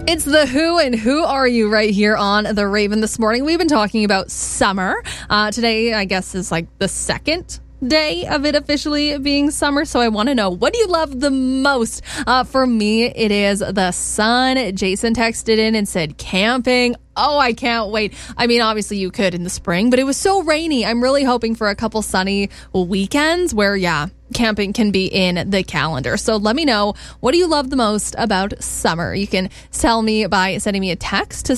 It's The Who and Who Are You right here on The Raven this morning. We've been talking about summer. Today, I guess, is like the second day of it officially being summer. So I want to know, what do you love the most? For me, it is the sun. Jason texted in and said camping. Oh, I can't wait. I mean, obviously you could in the spring, but it was so rainy. I'm really hoping for a couple sunny weekends where, camping can be in the calendar. So let me know, what do you love the most about summer? You can tell me by sending me a text to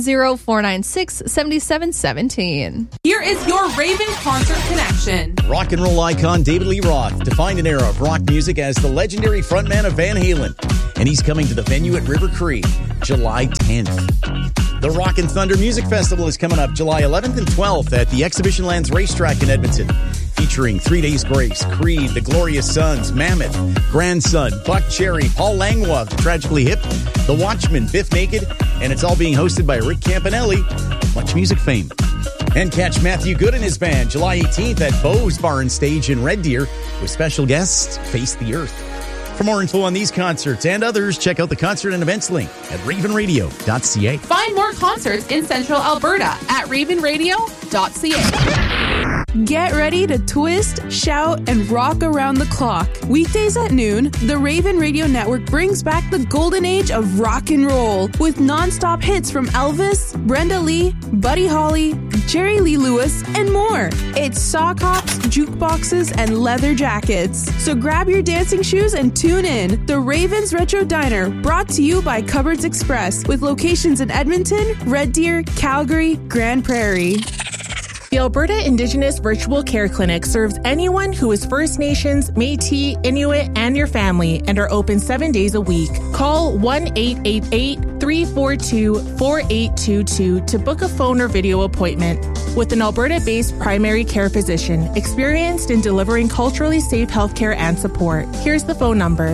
780-496-7717. Here is your Raven Concert Connection. Rock and roll icon David Lee Roth defined an era of rock music as the legendary frontman of Van Halen. And he's coming to the venue at River Cree, July 10th. The Rock and Thunder Music Festival is coming up July 11th and 12th at the Exhibition Lands Racetrack in Edmonton. Featuring 3 Days Grace, Creed, The Glorious Sons, Mammoth, Grandson, Buck Cherry, Paul Langlois, Tragically Hip, The Watchmen, Biff Naked, and it's all being hosted by Rick Campanelli, Much Music fame. And catch Matthew Good and his band July 18th at Bo's Bar and Stage in Red Deer with special guests Face the Earth. For more info on these concerts and others, check out the concert and events link at ravenradio.ca. Find more concerts in Central Alberta at ravenradio.ca. Get ready to twist, shout, and rock around the clock. Weekdays at noon, the Raven Radio Network brings back the golden age of rock and roll with non-stop hits from Elvis, Brenda Lee, Buddy Holly, Jerry Lee Lewis, and more. It's sock hops, jukeboxes, and leather jackets. So grab your dancing shoes and tune in. The Ravens Retro Diner, brought to you by Cupboards Express, with locations in Edmonton, Red Deer, Calgary, Grand Prairie. The Alberta Indigenous Virtual Care Clinic serves anyone who is First Nations, Métis, Inuit, and your family, and are open 7 days a week. Call 1-888-342-4822 to book a phone or video appointment with an Alberta-based primary care physician experienced in delivering culturally safe healthcare and support. Here's the phone number,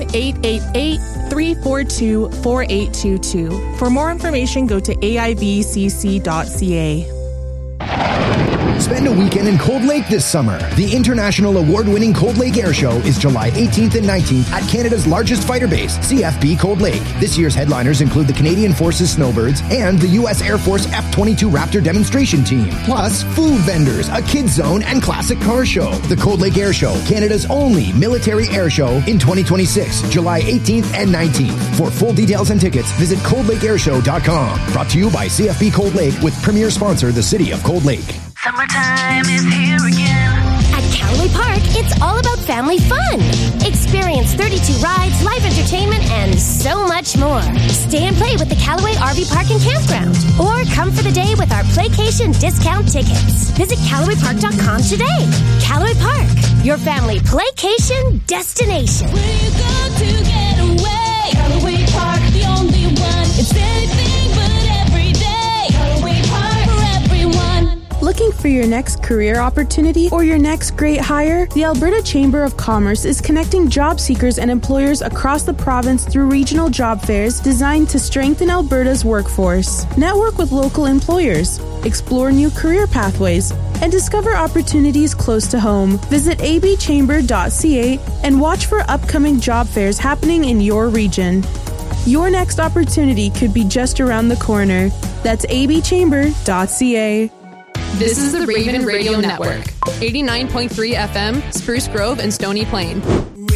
1-888-342-4822. For more information, go to aibcc.ca. Spend a weekend in Cold Lake this summer. The international award-winning Cold Lake Air Show is July 18th and 19th at Canada's largest fighter base, CFB Cold Lake. This year's headliners include the Canadian Forces Snowbirds and the U.S. Air Force F-22 Raptor demonstration team. Plus, food vendors, a kids zone, and classic car show. The Cold Lake Air Show, Canada's only military air show in 2026, July 18th and 19th. For full details and tickets, visit coldlakeairshow.com. Brought to you by CFB Cold Lake with premier sponsor, the City of Cold Lake. Summertime is here again. At Callaway Park, it's all about family fun. Experience 32 rides, live entertainment, and so much more. Stay and play with the Callaway RV Park and Campground. Or come for the day with our Playcation discount tickets. Visit CallawayPark.com today. Callaway Park, your family Playcation destination. Where you go to get away? Callaway Park, the only one. It's anything but every day. Callaway Park for everyone. Looking for your next career opportunity or your next great hire? The Alberta Chamber of Commerce is connecting job seekers and employers across the province through regional job fairs designed to strengthen Alberta's workforce. Network with local employers, explore new career pathways, and discover opportunities close to home. Visit abchamber.ca and watch for upcoming job fairs happening in your region. Your next opportunity could be just around the corner. That's abchamber.ca. This is the Raven Radio Network. 89.3 FM, Spruce Grove and Stony Plain.